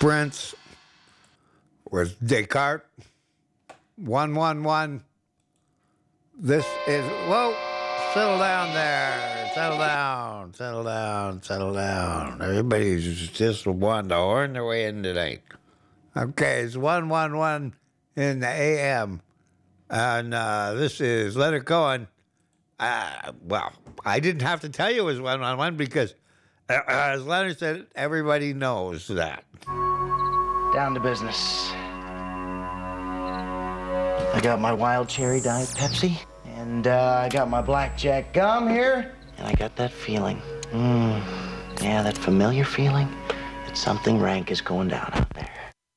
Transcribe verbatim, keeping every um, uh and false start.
Prince with Descartes. One, one, one. This is, whoa, settle down there. Settle down, settle down, settle down. Everybody's just wanting to horn their way in tonight. Okay, it's one, one, one in the A M. And uh, this is Leonard Cohen. Uh, well, I didn't have to tell you it was one, one, one because, uh, as Leonard said, everybody knows that. Down to business. I got my wild cherry diet Pepsi, and uh, I got my blackjack gum here, and I got that feeling. Mmm, yeah, that familiar feeling that something rank is going down out there.